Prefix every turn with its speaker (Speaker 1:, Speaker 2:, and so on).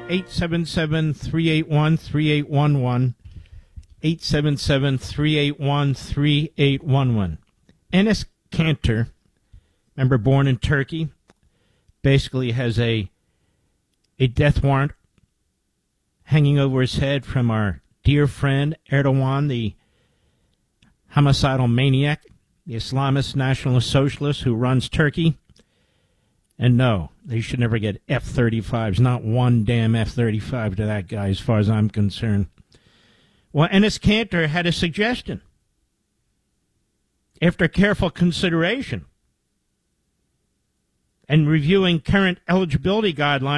Speaker 1: 877-381-3811. 877-381-3811. Enes Kanter, remember, born in Turkey, basically has a death warrant hanging over his head from our dear friend Erdogan, the homicidal maniac, the Islamist nationalist socialist who runs Turkey. And no, they should never get F-35s, not one damn F-35 to that guy as far as I'm concerned. Well, Enes Kanter had a suggestion. After careful consideration and reviewing current eligibility guidelines,